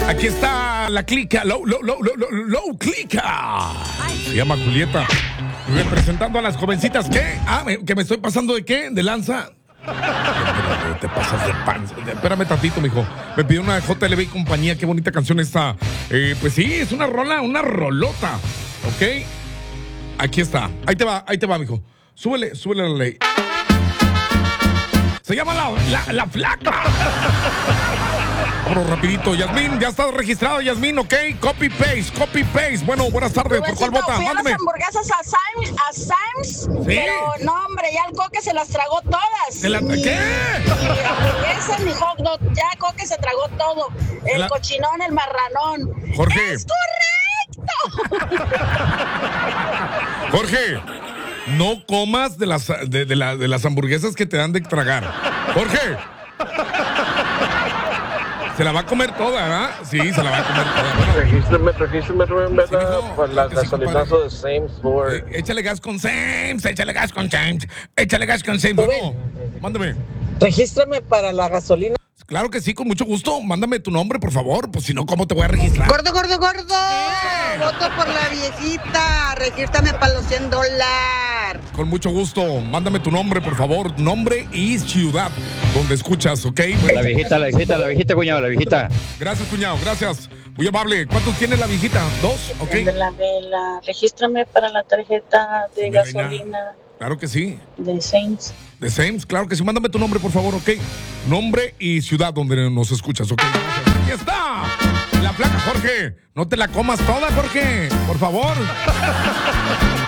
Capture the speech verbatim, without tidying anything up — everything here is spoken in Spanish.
Aquí está la clica, low, low, low, low, low, low clica. Se llama Julieta. Representando a las jovencitas. ¿Qué? Ah, me- que me estoy pasando de qué? ¿De lanza? Te pasas de panza. Espérame tantito, mijo. Me pidió una J L B y compañía. Qué bonita canción esta. Eh, pues sí, es una rola, una rolota. ¿Ok? Aquí está. Ahí te va, ahí te va, mijo. Súbele, súbele la ley. Se llama la, la, la flaca. Vámonos rapidito. Yasmín, ya estás registrado, Yasmín, ¿ok? Copy paste, copy paste. Bueno, buenas tardes. ¿Por cuál vota? Fui a las Mándeme. hamburguesas a Sam's, a Sam's, pero no, hombre, ya el Coque se las tragó todas. ¿Se la- Ni- qué? Ni hamburguesa, ni hot dog, ya Coque se tragó todo. El La- cochinón, el marranón. Jorge. ¡Es correcto! Jorge, no comas de las, de, de la- de las hamburguesas que te dan de tragar. Jorge. Se la va a comer toda, ¿verdad? Sí, se la va a comer toda. Bueno, Regístrame, regístrame, Rubén, Sí, ¿verdad? mijo, Por la claro que sí, gasolinazo de Sames Ford. eh, échale gas con Sames, échale gas con Sames, échale gas con Sames. Bueno, mándame. Regístrame para la gasolina. Claro que sí, con mucho gusto. Mándame tu nombre, por favor. Pues si no, ¿cómo te voy a registrar? Gordo, gordo, gordo. Voto por la viejita. Regístrame para los cien dólares. Con mucho gusto. Mándame tu nombre, por favor. Nombre y ciudad donde escuchas, ¿ok? La viejita, la viejita, la viejita, cuñado, la viejita. Gracias, cuñado, gracias. Muy amable. ¿Cuántos tiene la viejita? ¿Dos? ¿Ok? De la vela, regístrame para la tarjeta de Mi reina. gasolina Claro que sí. de Saints. De Sames, claro que sí. Mándame tu nombre, por favor, ¿ok? Nombre y ciudad donde nos escuchas, ¿ok? Gracias. Aquí está. La placa, Jorge. No te la comas toda, Jorge. Por favor.